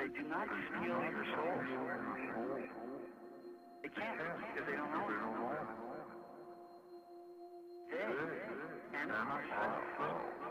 they do not steal your soul. They can't, because they don't know it. They and ourselves